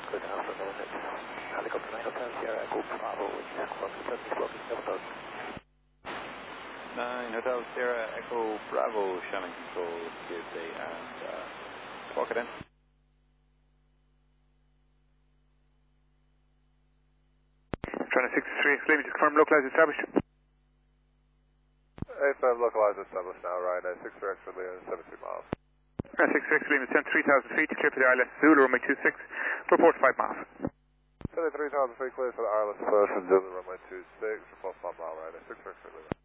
Good afternoon, it's Helicopter 9 Hotel Sierra Echo Bravo, from the 70 block, 9 Hotel Sierra Echo Bravo, Shannon Control, CSA, and walk it in. Trying to 63, let me just confirm localized established. 85 localized established now, right, 63 extra Lima, 72 miles. 63 Lima, 3,000 feet, clear for the ILS Zulu, runway 26, report 5 miles. 73,000 feet clear for the ILS first and Zulu, runway 26, report 5 mile, right, 63 extra Lima.